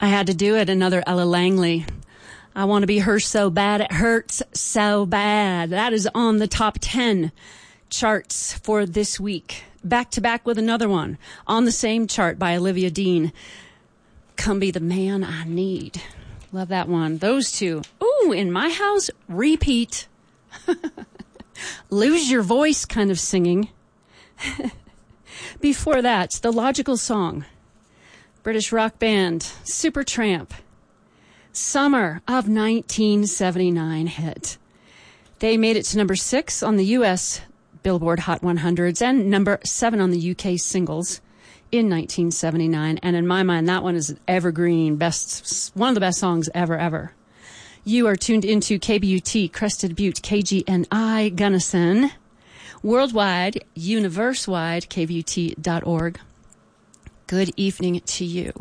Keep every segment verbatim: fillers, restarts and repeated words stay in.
I had to do it, another Ella Langley. I want to be her so bad it hurts so bad. That is on the top ten charts for this week. Back to back with another one on the same chart by Olivia Dean. Come Be the Man I Need. Love that one. Those two. Ooh, In My House, repeat. Lose Your Voice kind of singing. Before that, The Logical Song. British rock band, Supertramp. Summer of nineteen seventy-nine hit. They made it to number six on the U S Billboard Hot one hundreds and number seven on the U K singles in nineteen seventy-nine. And in my mind, that one is an evergreen, best, one of the best songs ever, ever. You are tuned into K B U T, Crested Butte, K G N I, Gunnison. Worldwide, universe-wide, K B U T dot org. Good evening to you.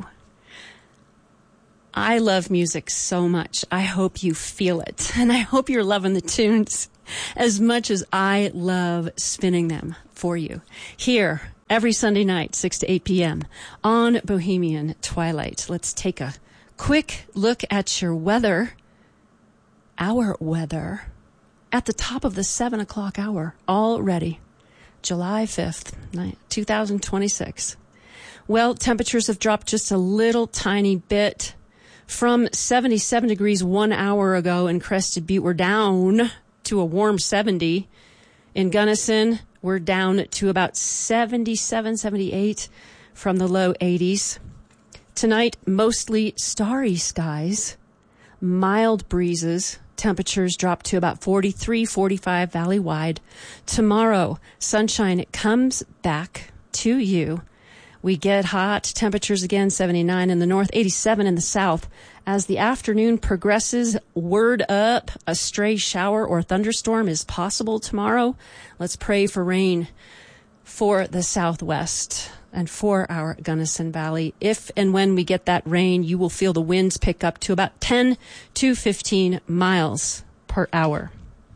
I love music so much. I hope you feel it. And I hope you're loving the tunes as much as I love spinning them for you. Here, every Sunday night, six to eight p.m. on Bohemian Twilight. Let's take a quick look at your weather. Our weather at the top of the seven o'clock hour already. July fifth, two thousand twenty-six. Well, temperatures have dropped just a little tiny bit. From seventy-seven degrees one hour ago in Crested Butte, we're down to a warm seventy. In Gunnison, we're down to about seventy-seven, seventy-eight from the low eighties. Tonight, mostly starry skies, mild breezes. Temperatures drop to about forty-three, forty-five valley-wide. Tomorrow, sunshine comes back to you. We get hot temperatures again, seventy-nine in the north, eighty-seven in the south. As the afternoon progresses, word up, a stray shower or thunderstorm is possible tomorrow. Let's pray for rain for the southwest and for our Gunnison Valley. If and when we get that rain, you will feel the winds pick up to about ten to fifteen miles per hour.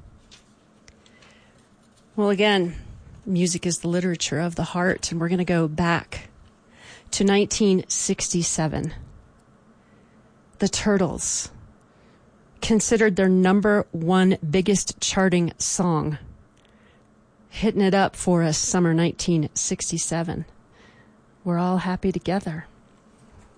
Well, again, music is the literature of the heart, and we're going to go back to nineteen sixty-seven. The Turtles considered their number one biggest charting song, hitting it up for us summer nineteen sixty-seven. We're all happy together.